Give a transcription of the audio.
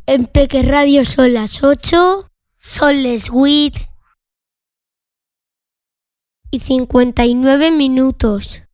En Peque Radio son las 8, son les 8 y 59 minutos.